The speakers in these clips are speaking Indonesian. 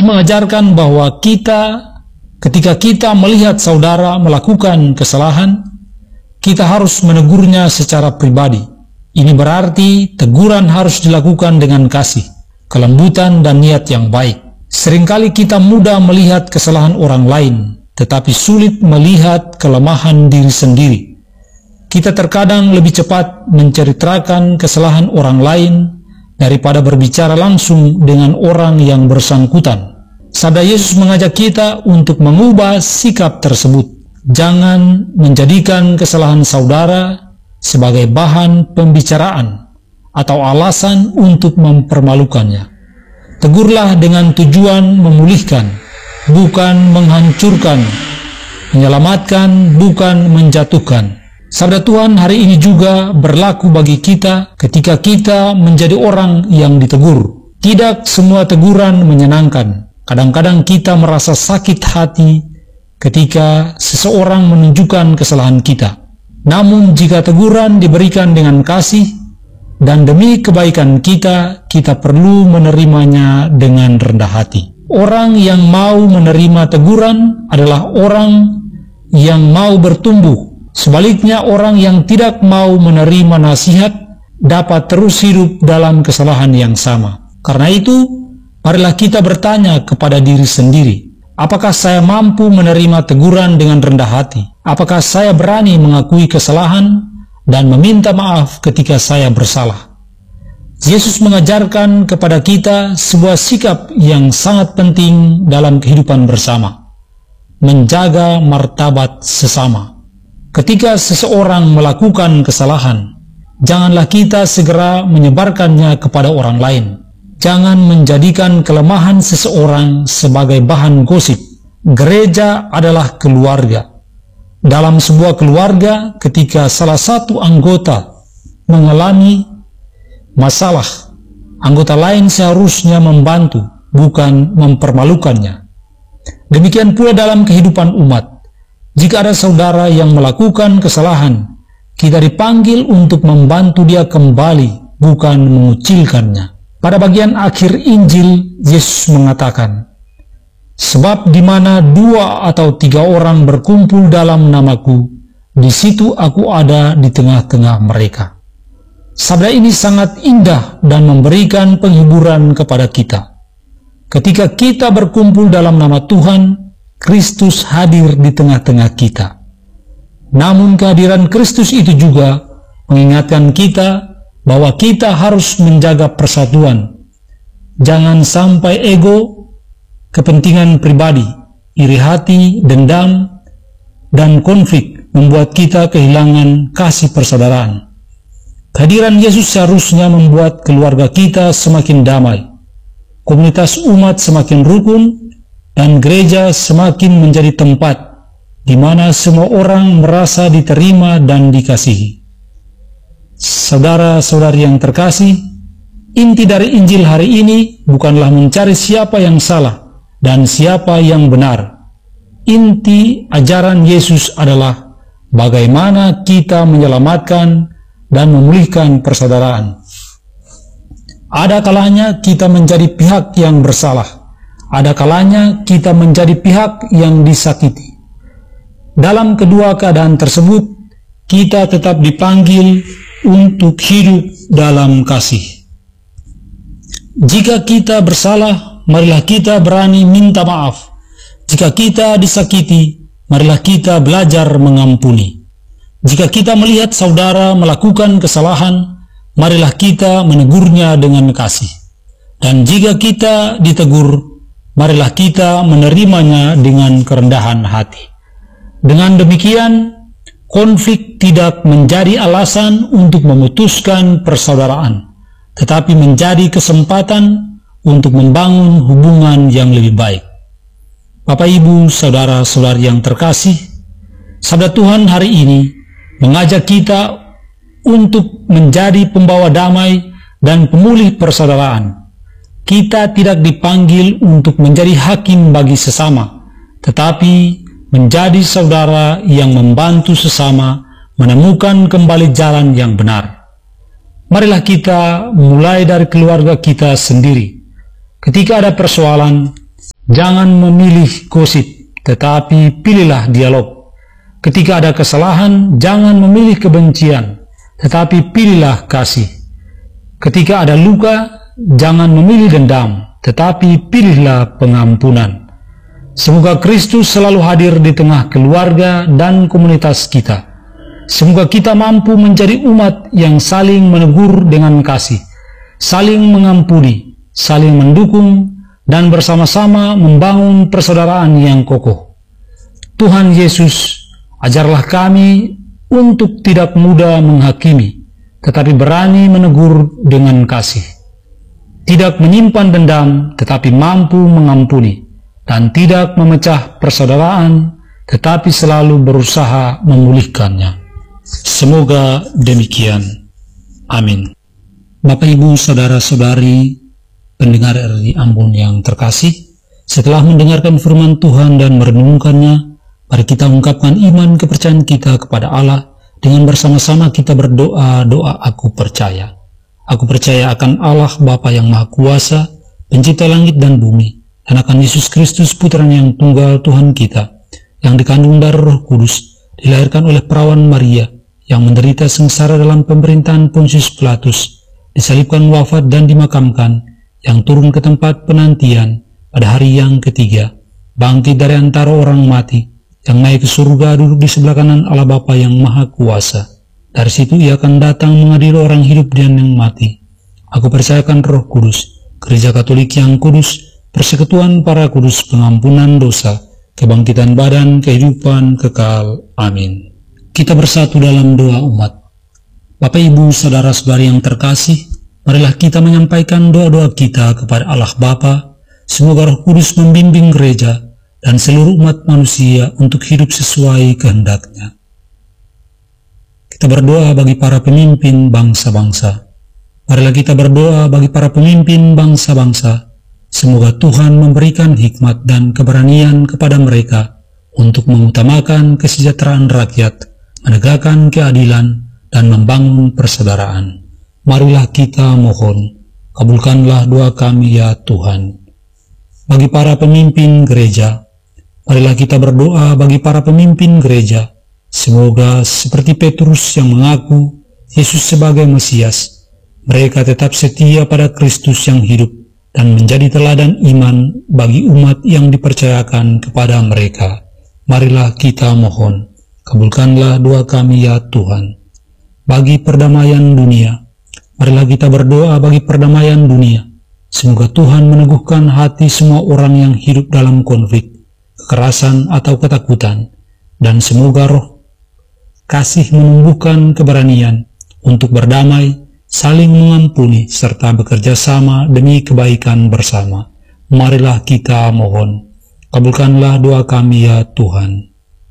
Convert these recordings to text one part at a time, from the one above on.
mengajarkan bahwa ketika kita melihat saudara melakukan kesalahan, kita harus menegurnya secara pribadi. Ini berarti teguran harus dilakukan dengan kasih, kelembutan, dan niat yang baik. Seringkali kita mudah melihat kesalahan orang lain, tetapi sulit melihat kelemahan diri sendiri. Kita terkadang lebih cepat menceritakan kesalahan orang lain daripada berbicara langsung dengan orang yang bersangkutan. Sabda Yesus mengajak kita untuk mengubah sikap tersebut. Jangan menjadikan kesalahan saudara sebagai bahan pembicaraan atau alasan untuk mempermalukannya. Tegurlah dengan tujuan memulihkan, bukan menghancurkan, menyelamatkan, bukan menjatuhkan. Sabda Tuhan hari ini juga berlaku bagi kita ketika kita menjadi orang yang ditegur. Tidak semua teguran menyenangkan. Kadang-kadang kita merasa sakit hati ketika seseorang menunjukkan kesalahan kita. Namun jika teguran diberikan dengan kasih dan demi kebaikan kita, kita perlu menerimanya dengan rendah hati. Orang yang mau menerima teguran adalah orang yang mau bertumbuh. Sebaliknya, orang yang tidak mau menerima nasihat dapat terus hidup dalam kesalahan yang sama. Karena itu, marilah kita bertanya kepada diri sendiri, apakah saya mampu menerima teguran dengan rendah hati? Apakah saya berani mengakui kesalahan dan meminta maaf ketika saya bersalah? Yesus mengajarkan kepada kita sebuah sikap yang sangat penting dalam kehidupan bersama, menjaga martabat sesama. Ketika seseorang melakukan kesalahan, janganlah kita segera menyebarkannya kepada orang lain. Jangan menjadikan kelemahan seseorang sebagai bahan gosip. Gereja adalah keluarga. Dalam sebuah keluarga, ketika salah satu anggota mengalami masalah, anggota lain seharusnya membantu, bukan mempermalukannya. Demikian pula dalam kehidupan umat. Jika ada saudara yang melakukan kesalahan, kita dipanggil untuk membantu dia kembali, bukan mengucilkannya. Pada bagian akhir Injil, Yesus mengatakan, "Sebab di mana 2 atau 3 orang berkumpul dalam namaku, di situ aku ada di tengah-tengah mereka." Sabda ini sangat indah dan memberikan penghiburan kepada kita. Ketika kita berkumpul dalam nama Tuhan, Kristus hadir di tengah-tengah kita. Namun kehadiran Kristus itu juga mengingatkan kita bahwa kita harus menjaga persatuan. Jangan sampai ego, kepentingan pribadi, iri hati, dendam, dan konflik membuat kita kehilangan kasih persaudaraan. Kehadiran Yesus seharusnya membuat keluarga kita semakin damai, komunitas umat semakin rukun, dan gereja semakin menjadi tempat di mana semua orang merasa diterima dan dikasihi. Saudara-saudari yang terkasih, inti dari Injil hari ini bukanlah mencari siapa yang salah dan siapa yang benar. Inti ajaran Yesus adalah bagaimana kita menyelamatkan dan memulihkan persaudaraan. Ada kalanya kita menjadi pihak yang bersalah. Ada kalanya kita menjadi pihak yang disakiti. Dalam kedua keadaan tersebut, kita tetap dipanggil untuk hidup dalam kasih. Jika kita bersalah, marilah kita berani minta maaf. Jika kita disakiti, marilah kita belajar mengampuni. Jika kita melihat saudara melakukan kesalahan, marilah kita menegurnya dengan kasih. Dan jika kita ditegur, marilah kita menerimanya dengan kerendahan hati. Dengan demikian, konflik tidak menjadi alasan untuk memutuskan persaudaraan, tetapi menjadi kesempatan untuk membangun hubungan yang lebih baik. Bapak, Ibu, saudara-saudari yang terkasih, sabda Tuhan hari ini mengajak kita untuk menjadi pembawa damai dan pemulih persaudaraan. Kita tidak dipanggil untuk menjadi hakim bagi sesama, tetapi menjadi saudara yang membantu sesama menemukan kembali jalan yang benar. Marilah kita mulai dari keluarga kita sendiri. Ketika ada persoalan, jangan memilih gosip, tetapi pilihlah dialog. Ketika ada kesalahan, jangan memilih kebencian, tetapi pilihlah kasih. Ketika ada luka, jangan memilih dendam, tetapi pilihlah pengampunan. Semoga Kristus selalu hadir di tengah keluarga dan komunitas kita. Semoga kita mampu menjadi umat yang saling menegur dengan kasih, saling mengampuni, saling mendukung, dan bersama-sama membangun persaudaraan yang kokoh. Tuhan Yesus, ajarlah kami untuk tidak mudah menghakimi, tetapi berani menegur dengan kasih. Tidak menyimpan dendam, tetapi mampu mengampuni, dan tidak memecah persaudaraan, tetapi selalu berusaha memulihkannya. Semoga demikian. Amin. Bapak, Ibu, saudara-saudari, pendengar RRI Ambon yang terkasih, setelah mendengarkan firman Tuhan dan merenungkannya, mari kita ungkapkan iman kepercayaan kita kepada Allah dengan bersama-sama kita berdoa doa aku percaya. Aku percaya akan Allah Bapa yang Maha Kuasa, pencipta langit dan bumi, dan akan Yesus Kristus putranya yang tunggal Tuhan kita, yang dikandung dari Roh Kudus, dilahirkan oleh perawan Maria, yang menderita sengsara dalam pemerintahan Pontius Pilatus, disalibkan, wafat dan dimakamkan, yang turun ke tempat penantian pada hari yang ketiga, bangkit dari antara orang mati, yang naik ke surga, duduk di sebelah kanan Allah Bapa yang Maha Kuasa. Dari situ ia akan datang mengadili orang hidup dan yang mati. Aku percayakan Roh Kudus, Gereja Katolik yang kudus, persekutuan para kudus, pengampunan dosa, kebangkitan badan, kehidupan kekal. Amin. Kita bersatu dalam doa umat. Bapak, Ibu, saudara-saudari yang terkasih, marilah kita menyampaikan doa-doa kita kepada Allah Bapa. Semoga Roh Kudus membimbing gereja dan seluruh umat manusia untuk hidup sesuai kehendak-Nya. Kita berdoa bagi para pemimpin bangsa-bangsa. Marilah kita berdoa bagi para pemimpin bangsa-bangsa. Semoga Tuhan memberikan hikmat dan keberanian kepada mereka untuk mengutamakan kesejahteraan rakyat, menegakkan keadilan, dan membangun persaudaraan. Marilah kita mohon, kabulkanlah doa kami ya Tuhan. Bagi para pemimpin gereja, marilah kita berdoa bagi para pemimpin gereja. Semoga seperti Petrus yang mengaku Yesus sebagai Mesias, mereka tetap setia pada Kristus yang hidup dan menjadi teladan iman bagi umat yang dipercayakan kepada mereka. Marilah kita mohon, kabulkanlah doa kami ya Tuhan. Bagi perdamaian dunia, marilah kita berdoa bagi perdamaian dunia. Semoga Tuhan meneguhkan hati semua orang yang hidup dalam konflik, kekerasan atau ketakutan, dan semoga Roh kasih menumbuhkan keberanian untuk berdamai, saling mengampuni, serta bekerja sama demi kebaikan bersama. Marilah kita mohon, kabulkanlah doa kami ya Tuhan.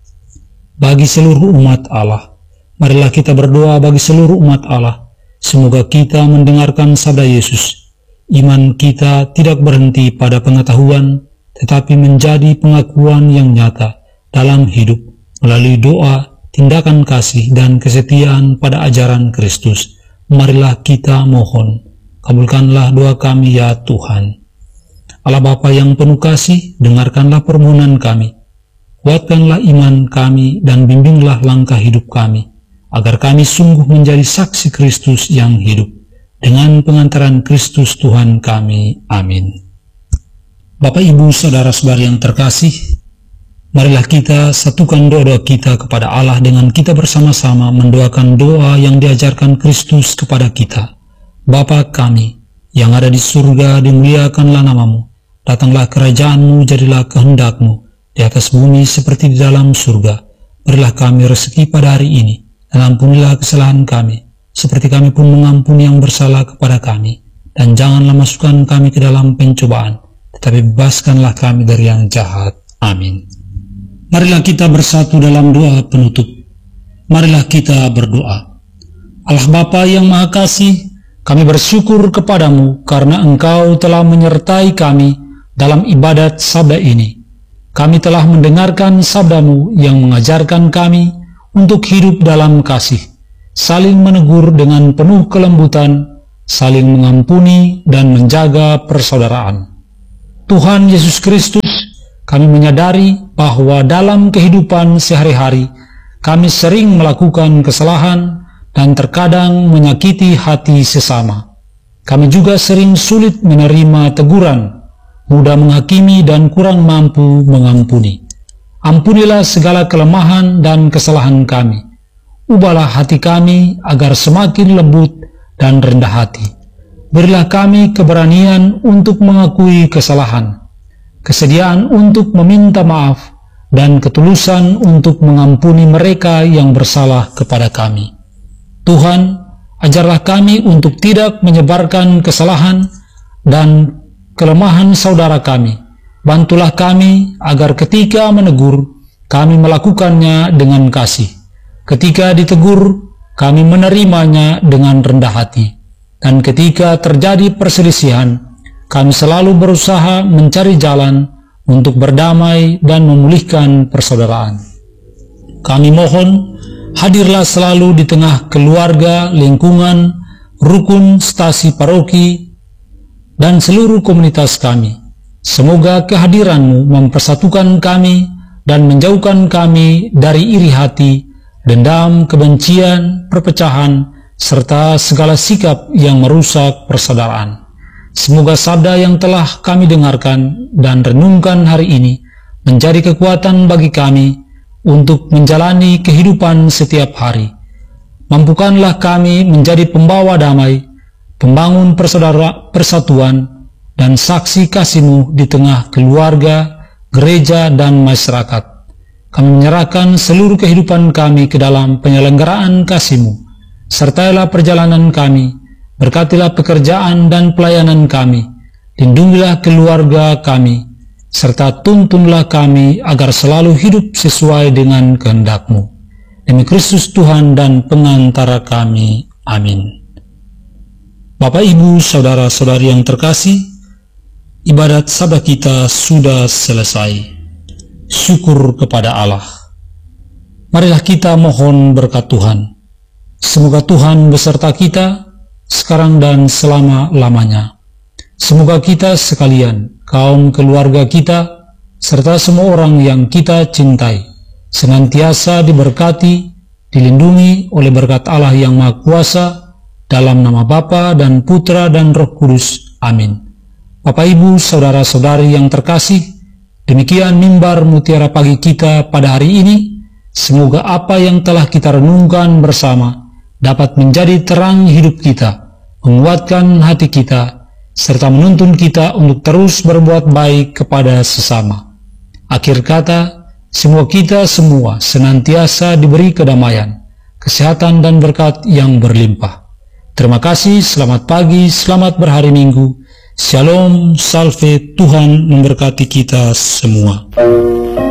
Bagi seluruh umat Allah, marilah kita berdoa bagi seluruh umat Allah. Semoga kita mendengarkan sabda Yesus. Iman kita tidak berhenti pada pengetahuan, tetapi menjadi pengakuan yang nyata dalam hidup melalui doa, tindakan kasih, dan kesetiaan pada ajaran Kristus. Marilah kita mohon, kabulkanlah doa kami ya Tuhan. Allah Bapa yang penuh kasih, dengarkanlah permohonan kami. Kuatkanlah iman kami dan bimbinglah langkah hidup kami, agar kami sungguh menjadi saksi Kristus yang hidup. Dengan pengantaran Kristus Tuhan kami. Amin. Bapak, Ibu, saudara-saudari yang terkasih, marilah kita satukan doa-doa kita kepada Allah dengan kita bersama-sama mendoakan doa yang diajarkan Kristus kepada kita. Bapa kami yang ada di surga, dimuliakanlah namamu. Datanglah kerajaanmu, jadilah kehendak-Mu di atas bumi seperti di dalam surga. Berilah kami rezeki pada hari ini, dan ampunilah kesalahan kami, seperti kami pun mengampuni yang bersalah kepada kami. Dan janganlah masukkan kami ke dalam pencobaan, tetapi bebaskanlah kami dari yang jahat. Amin. Marilah kita bersatu dalam doa penutup. Marilah kita berdoa. Allah Bapa yang Maha Kasih, kami bersyukur kepadamu karena Engkau telah menyertai kami dalam ibadat sabda ini. Kami telah mendengarkan sabdamu yang mengajarkan kami untuk hidup dalam kasih, saling menegur dengan penuh kelembutan, saling mengampuni dan menjaga persaudaraan. Tuhan Yesus Kristus, kami menyadari bahwa dalam kehidupan sehari-hari kami sering melakukan kesalahan dan terkadang menyakiti hati sesama. Kami juga sering sulit menerima teguran, mudah menghakimi dan kurang mampu mengampuni. Ampunilah segala kelemahan dan kesalahan kami. Ubahlah hati kami agar semakin lembut dan rendah hati. Berilah kami keberanian untuk mengakui kesalahan, kesediaan untuk meminta maaf, dan ketulusan untuk mengampuni mereka yang bersalah kepada kami. Tuhan, ajarlah kami untuk tidak menyebarkan kesalahan dan kelemahan saudara kami. Bantulah kami agar ketika menegur, kami melakukannya dengan kasih. Ketika ditegur, kami menerimanya dengan rendah hati. Dan ketika terjadi perselisihan, kami selalu berusaha mencari jalan untuk berdamai dan memulihkan persaudaraan. Kami mohon, hadirlah selalu di tengah keluarga, lingkungan, rukun, stasi paroki, dan seluruh komunitas kami. Semoga kehadiran-Mu mempersatukan kami dan menjauhkan kami dari iri hati, dendam, kebencian, perpecahan, serta segala sikap yang merusak persaudaraan. Semoga sabda yang telah kami dengarkan dan renungkan hari ini menjadi kekuatan bagi kami untuk menjalani kehidupan setiap hari. Mampukanlah kami menjadi pembawa damai, pembangun persatuan, dan saksi kasih-Mu di tengah keluarga, gereja, dan masyarakat. Kami menyerahkan seluruh kehidupan kami ke dalam penyelenggaraan kasih-Mu. Sertailah perjalanan kami, berkatilah pekerjaan dan pelayanan kami, lindungilah keluarga kami, serta tuntunlah kami agar selalu hidup sesuai dengan kehendak-Mu. Demi Kristus Tuhan dan pengantara kami. Amin. Bapak, Ibu, Saudara-saudari yang terkasih, ibadat sabda kita sudah selesai. Syukur kepada Allah. Marilah kita mohon berkat Tuhan. Semoga Tuhan beserta kita sekarang dan selama-lamanya. Semoga kita sekalian, kaum keluarga kita, serta semua orang yang kita cintai, senantiasa diberkati, dilindungi oleh berkat Allah yang Maha Kuasa, dalam nama Bapa dan Putra dan Roh Kudus. Amin. Bapak, Ibu, Saudara-saudari yang terkasih, demikian mimbar Mutiara Pagi kita pada hari ini. Semoga apa yang telah kita renungkan bersama dapat menjadi terang hidup kita, menguatkan hati kita, serta menuntun kita untuk terus berbuat baik kepada sesama. Akhir kata, semua kita semua senantiasa diberi kedamaian, kesehatan, dan berkat yang berlimpah. Terima kasih, selamat pagi, selamat berhari Minggu. Shalom, salve, Tuhan memberkati kita semua.